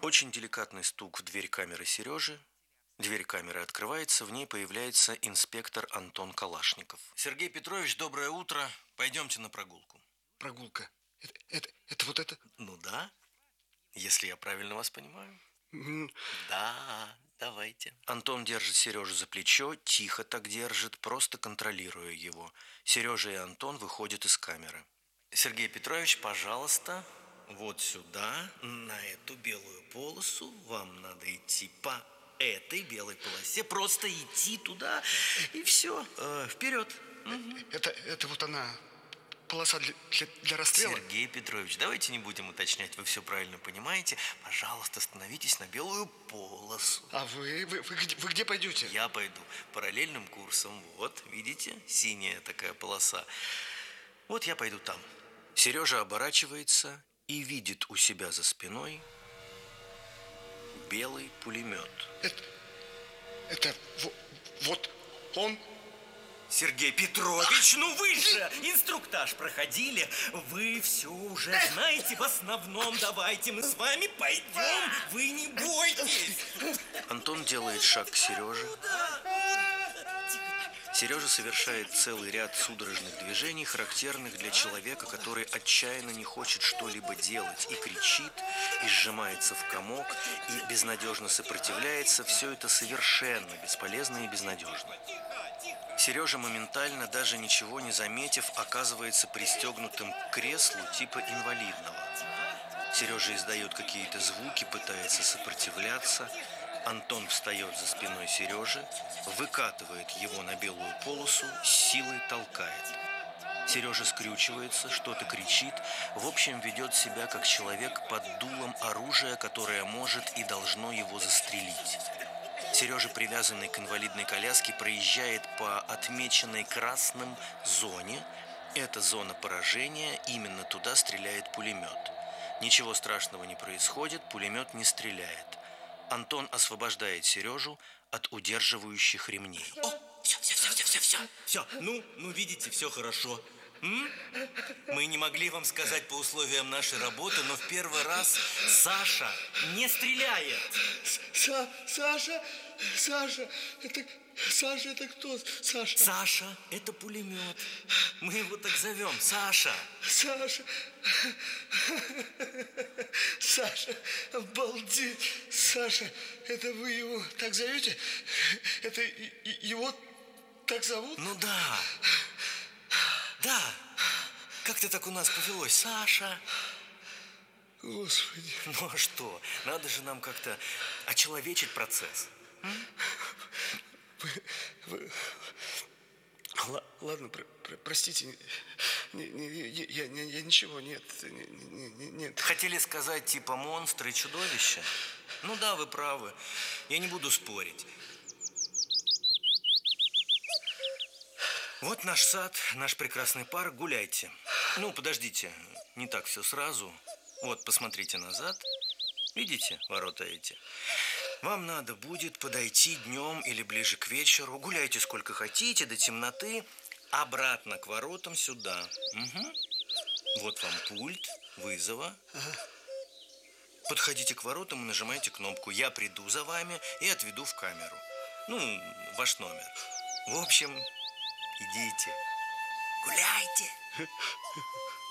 Очень деликатный стук в дверь камеры Сережи. Дверь камеры открывается, в ней появляется инспектор Антон Калашников. Сергей Петрович, доброе утро. Пойдемте на прогулку. Прогулка. Это вот это? Ну да, если я правильно вас понимаю. М, Да, давайте. Антон держит Сережу за плечо, тихо так держит, просто контролируя его. Сережа и Антон выходят из камеры. Сергей Петрович, пожалуйста, вот сюда, на эту белую полосу. Вам надо идти по этой белой полосе. Просто идти туда, и все. Вперед. Это вот она, полоса для расстрела? Сергей Петрович, давайте не будем уточнять, вы все правильно понимаете. Пожалуйста, становитесь на белую полосу. А вы где пойдете? Я пойду параллельным курсом. Вот, видите, синяя такая полоса. Вот я пойду там. Сережа оборачивается и видит у себя за спиной белый пулемет. Это вот он? Сергей Петрович, ну вы же инструктаж проходили. Вы все уже знаете в основном. Давайте мы с вами пойдем. Вы не бойтесь. Антон делает шаг к Сереже. Сережа совершает целый ряд судорожных движений, характерных для человека, который отчаянно не хочет что-либо делать, и кричит, и сжимается в комок, и безнадежно сопротивляется. Все это совершенно бесполезно и безнадежно. Сережа моментально, даже ничего не заметив, оказывается пристегнутым к креслу типа инвалидного. Сережа издает какие-то звуки, пытается сопротивляться. Антон встает за спиной Сережи, выкатывает его на белую полосу, с силой толкает. Сережа скрючивается, что-то кричит, в общем, ведет себя как человек под дулом оружия, которое может и должно его застрелить. Сережа, привязанный к инвалидной коляске, проезжает по отмеченной красным зоне. Это зона поражения, именно туда стреляет пулемет. Ничего страшного не происходит, пулемет не стреляет. Антон освобождает Сережу от удерживающих ремней. Все, ну видите, все хорошо. Мы не могли вам сказать по условиям нашей работы, но в первый раз Саша не стреляет. Саша, это кто? Саша? Саша, это пулемет. Мы его так зовем, Саша. Саша, обалдеть. Саша, это вы его так зовете? Это его так зовут? Ну да. Да. Как-то так у нас повелось, Саша. Господи. Ну а что? Надо же нам как-то очеловечить процесс. Ладно, простите, я ничего, нет. Хотели сказать типа монстры и чудовища? Ну да, вы правы. Я не буду спорить. Вот наш сад, наш прекрасный парк, гуляйте. Ну, подождите, не так все сразу. Вот, посмотрите назад. Видите ворота эти? Вам надо будет подойти днем или ближе к вечеру. Гуляйте сколько хотите, до темноты. Обратно к воротам сюда. Угу. Вот вам пульт вызова. Подходите к воротам и нажимайте кнопку. Я приду за вами и отведу в камеру. Ну, ваш номер. В общем, идите. Гуляйте.